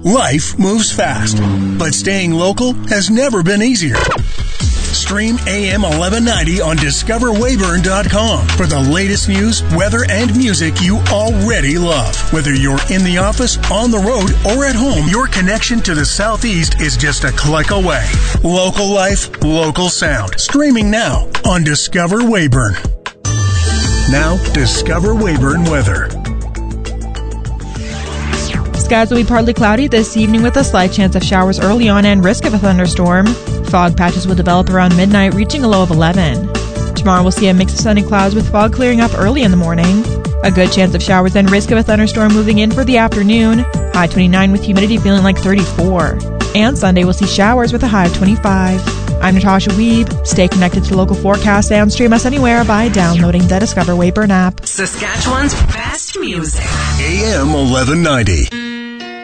Life moves fast, but staying local has never been easier. Stream AM 1190 on DiscoverWayburn.com for the latest news, weather, and music you already love. Whether you're in the office, on the road, or at home, your connection to the Southeast is just a click away. Local life, local sound. Streaming now on Discover Wayburn. Now, Discover Wayburn weather. Skies will be partly cloudy this evening with a slight chance of showers early on and risk of a thunderstorm. Fog patches will develop around midnight, reaching a low of 11. Tomorrow we'll see a mix of sunny clouds with fog clearing up early in the morning. A good chance of showers and risk of a thunderstorm moving in for the afternoon. High 29 with humidity feeling like 34. And Sunday we'll see showers with a high of 25. I'm Natasha Weeb. Stay connected to local forecasts and stream us anywhere by downloading the Discover Wayburn app. Saskatchewan's best music. AM 1190.